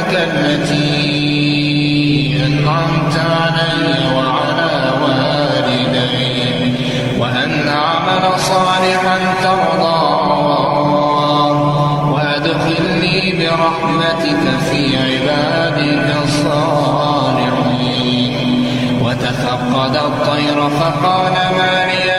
التي أنعمت علي وعلى والدي، وأن أعمل صالحا ترضاه، وأدخلني برحمتك في عبادك الصالحين. وتفقد الطير فقال ما لي